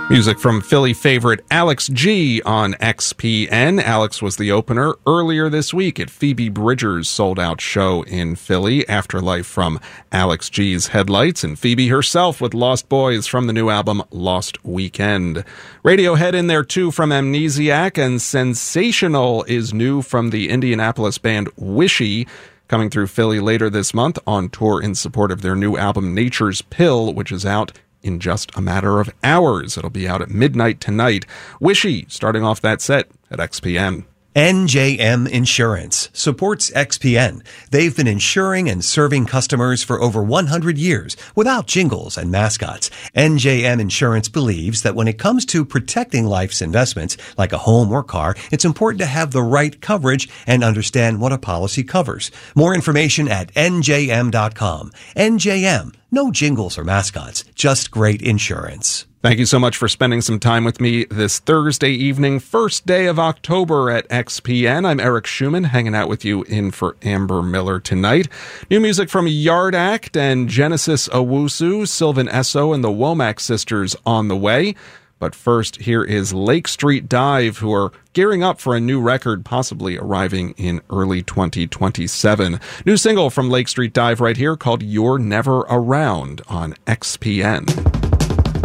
Music from Philly favorite Alex G on XPN. Alex was the opener earlier this week at Phoebe Bridgers' sold-out show in Philly, Afterlife from Alex G's Headlights, and Phoebe herself with Lost Boys from the new album Lost Weekend. Radiohead in there too from Amnesiac, and Sensational is new from the Indianapolis band Wishy, coming through Philly later this month on tour in support of their new album Nature's Pill, which is out in just a matter of hours. It'll be out at midnight tonight. Wishy starting off that set at XPN. NJM Insurance supports XPN. They've been insuring and serving customers for over 100 years without jingles and mascots. NJM Insurance believes that when it comes to protecting life's investments, like a home or car, it's important to have the right coverage and understand what a policy covers. More information at njm.com. NJM, no jingles or mascots, just great insurance. Thank you so much for spending some time with me this Thursday evening, first day of October at XPN. I'm Eric Schumann, hanging out with you in for Amber Miller tonight. New music from Yard Act and Genesis Owusu, Sylvan Esso, and the Womack Sisters on the way. But first, here is Lake Street Dive, who are gearing up for a new record, possibly arriving in early 2027. New single from Lake Street Dive right here called You're Never Around on XPN.